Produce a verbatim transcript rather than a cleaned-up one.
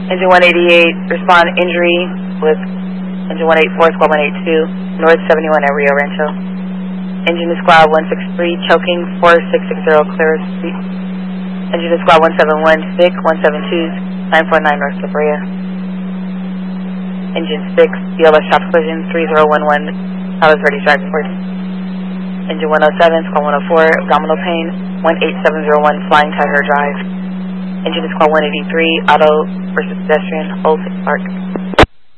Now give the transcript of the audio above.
Engine one eighty-eight, respond injury with Engine one eighty-four, Squad one eighty-two, North seventy-one at Rio Rancho. Engine to Squad one sixty-three, choking, four six six zero, clear street. Engine to Squad one seventy-one, stick, one seventy-two, nine four nine North Sabria. Engine six, B L S shop collision, three zero one one, Tyler's ready, drive report. Engine one oh seven, Squad one oh four, abdominal pain, one eight seven zero one, flying Tiger drive. Engine to Squad one eighty-three, auto versus pedestrian, Old Park.